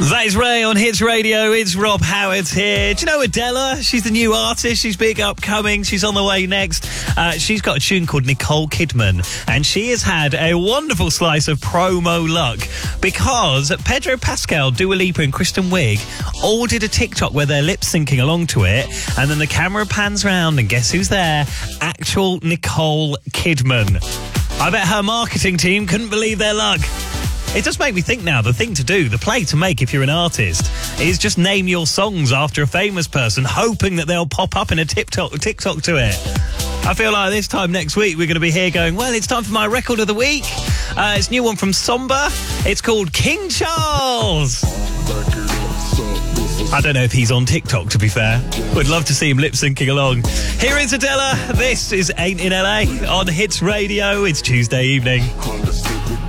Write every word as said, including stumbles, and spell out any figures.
That is Ray on Hits Radio. It's Rob Howard here. Do you know Adela? She's the new artist. She's big upcoming. She's on the way next. Uh, she's got a tune called Nicole Kidman, and she has had a wonderful slice of promo luck because Pedro Pascal, Dua Lipa and Kristen Wiig all did a TikTok where they're lip syncing along to it, and then the camera pans round and guess who's there? Actual Nicole Kidman. I bet her marketing team couldn't believe their luck. It does make me think now, the thing to do, the play to make if you're an artist, is just name your songs after a famous person, hoping that they'll pop up in a TikTok, TikTok to it. I feel like this time next week we're going to be here going, well, it's time for my record of the week. Uh, it's a new one from Somber. It's called King Charles. I don't know if he's on TikTok, to be fair. Would love to see him lip-syncing along. Here is Adela. This is Ain't in L A on Hits Radio. It's Tuesday evening.